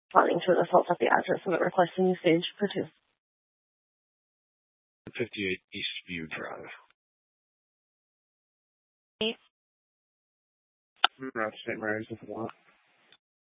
Responding to an assault at the address and requesting usage for 2. 58 Eastview Drive. Eight. Route St. Mary's with a lot.